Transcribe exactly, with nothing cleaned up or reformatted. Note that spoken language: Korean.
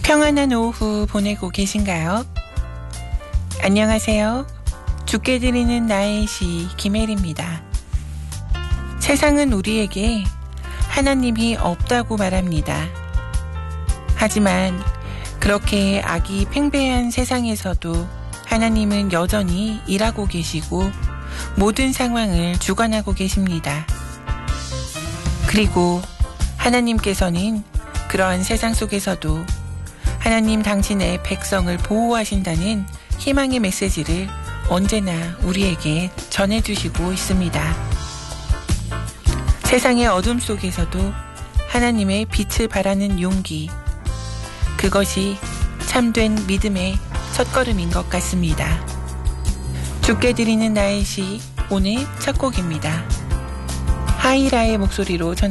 평안한 오후 보내고 계신가요? 안녕하세요. 죽게 드리는 나의 시 김혜리입니다. 세상은 우리에게 하나님이 없다고 말합니다. 하지만 그렇게 악이 팽배한 세상에서도 하나님은 여전히 일하고 계시고 모든 상황을 주관하고 계십니다. 그리고 하나님께서는 그러한 세상 속에서도 하나님 당신의 백성을 보호하신다는 희망의 메시지를 언제나 우리에게 전해주시고 있습니다. 세상의 어둠 속에서도 하나님의 빛을 바라는 용기, 그것이 참된 믿음의 첫걸음인 것 같습니다. 죽게 드리는 나의 시 오늘 첫 곡입니다. 하이라의 목소리로 전